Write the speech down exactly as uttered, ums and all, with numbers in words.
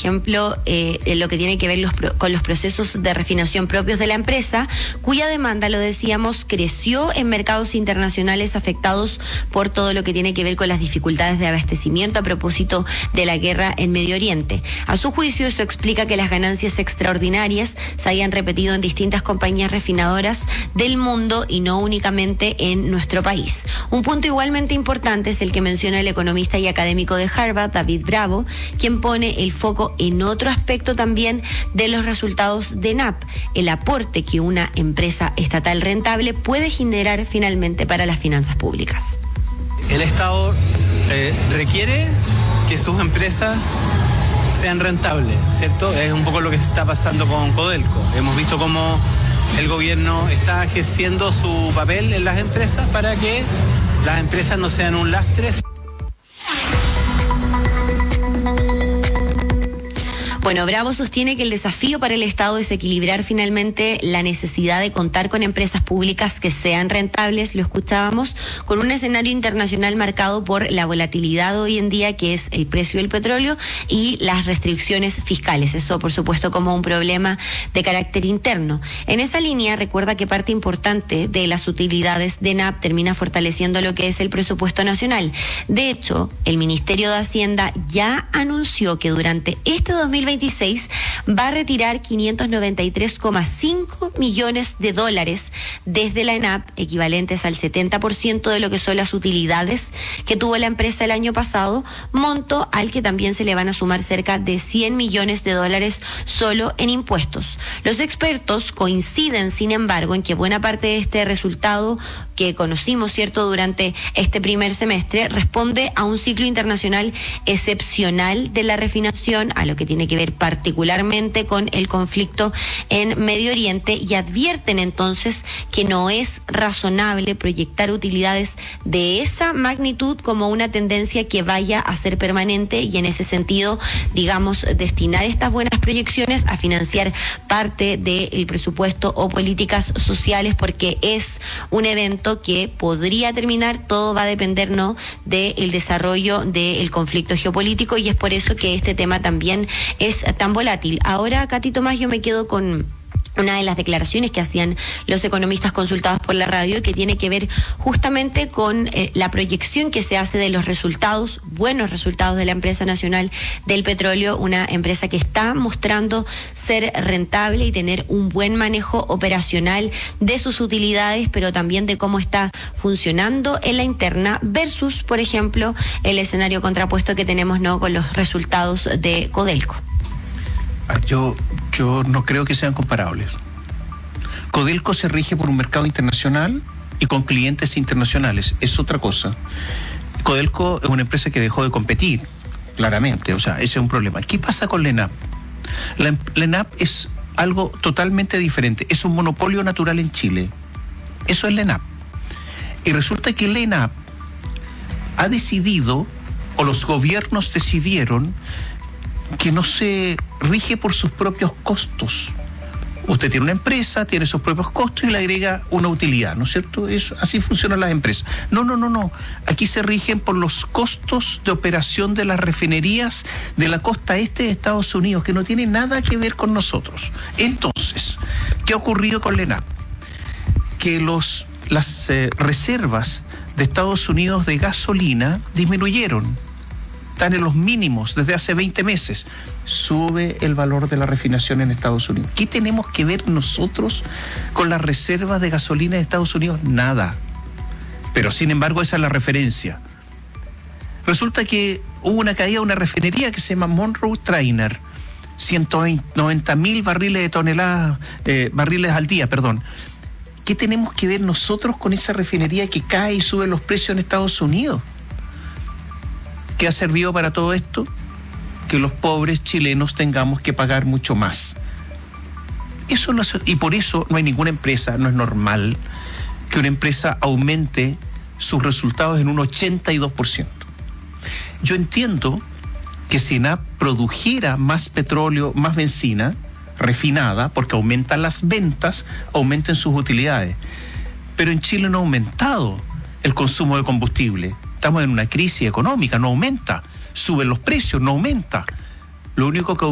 ejemplo, eh, lo que tiene que ver los pro, con los procesos de refinación propios de la empresa, cuya demanda, lo decíamos, creció en mercados internacionales afectados por todo lo que tiene que ver con las dificultades de abastecimiento a propósito de la guerra en Medio Oriente. A su juicio, eso explica que las ganancias extraordinarias se hayan repetido en distintas compañías refinadoras del mundo y no únicamente en nuestro país. Un punto igualmente importante es el que menciona el economista y académico de Harvard, David Bravo, quien pone el foco en otro aspecto también de los resultados de N A P, el aporte que una empresa estatal rentable puede generar finalmente para las finanzas públicas. El Estado eh, requiere que sus empresas sean rentables, ¿cierto? Es un poco lo que está pasando con Codelco. Hemos visto cómo el gobierno está ejerciendo su papel en las empresas para que las empresas no sean un lastre. Bueno, Bravo sostiene que el desafío para el Estado es equilibrar finalmente la necesidad de contar con empresas públicas que sean rentables, lo escuchábamos, con un escenario internacional marcado por la volatilidad hoy en día, que es el precio del petróleo, y las restricciones fiscales. Eso, por supuesto, como un problema de carácter interno. En esa línea, recuerda que parte importante de las utilidades de N A P termina fortaleciendo lo que es el presupuesto nacional. De hecho, el Ministerio de Hacienda ya anunció que durante este dos mil veintiséis va a retirar quinientos noventa y tres coma cinco millones de dólares desde la N A P, equivalentes al setenta por ciento de lo que son las utilidades que tuvo la empresa el año pasado, monto al que también se le van a sumar cerca de cien millones de dólares solo en impuestos. Los expertos coinciden, sin embargo, en que buena parte de este resultado que conocimos, ¿cierto?, durante este primer semestre, responde a un ciclo internacional excepcional de la refinación, a lo que tiene que ver particularmente con el conflicto en Medio Oriente, y advierten entonces que no es razonable proyectar utilidades de esa magnitud como una tendencia que vaya a ser permanente, y en ese sentido, digamos, destinar estas buenas proyecciones a financiar parte del presupuesto o políticas sociales, porque es un evento que podría terminar. Todo va a depender, ¿no?, del desarrollo del conflicto geopolítico, y es por eso que este tema también es tan volátil. Ahora, Katy Tomás, yo me quedo con una de las declaraciones que hacían los economistas consultados por la radio, que tiene que ver justamente con eh, la proyección que se hace de los resultados, buenos resultados de la empresa nacional del petróleo, una empresa que está mostrando ser rentable y tener un buen manejo operacional de sus utilidades, pero también de cómo está funcionando en la interna versus, por ejemplo, el escenario contrapuesto que tenemos, ¿no?, con los resultados de Codelco. Yo, yo no creo que sean comparables. Codelco se rige por un mercado internacional y con clientes internacionales. Es otra cosa. Codelco es una empresa que dejó de competir, claramente. O sea, ese es un problema. ¿Qué pasa con la N A P? La, la N A P es algo totalmente diferente. Es un monopolio natural en Chile. Eso es la N A P. Y resulta que la N A P ha decidido, o los gobiernos decidieron, que no se rige por sus propios costos. Usted tiene una empresa, tiene sus propios costos y le agrega una utilidad, ¿no es cierto? Eso, así funcionan las empresas. No, no, no, no. Aquí se rigen por los costos de operación de las refinerías de la costa este de Estados Unidos, que no tiene nada que ver con nosotros. Entonces, ¿qué ha ocurrido con la N A P? Que los, las eh, reservas de Estados Unidos de gasolina disminuyeron. Están en los mínimos desde hace veinte meses. Sube el valor de la refinación en Estados Unidos. ¿Qué tenemos que ver nosotros con las reservas de gasolina de Estados Unidos? Nada. Pero sin embargo, esa es la referencia. Resulta que hubo una caída de una refinería que se llama Monroe Trainer. ciento noventa mil barriles de toneladas, eh, barriles al día, perdón. ¿Qué tenemos que ver nosotros con esa refinería que cae y sube los precios en Estados Unidos? ¿Qué ha servido para todo esto? Que los pobres chilenos tengamos que pagar mucho más. Eso no, y por eso no hay ninguna empresa, no es normal que una empresa aumente sus resultados en un ochenta y dos por ciento. Yo entiendo que si N A P produjera más petróleo, más benzina refinada, porque aumentan las ventas, aumenten sus utilidades. Pero en Chile no ha aumentado el consumo de combustible. Estamos en una crisis económica, no aumenta. Suben los precios, no aumenta. Lo único que